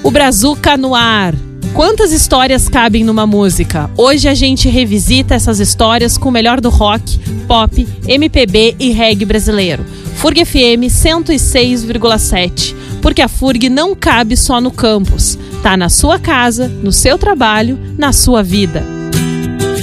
O Brazuca no ar. Quantas histórias cabem numa música? Hoje a gente revisita essas histórias com o melhor do rock, pop, MPB e reggae brasileiro. FURG FM 106,7. Porque a FURG não cabe só no campus. Tá na sua casa, no seu trabalho, na sua vida.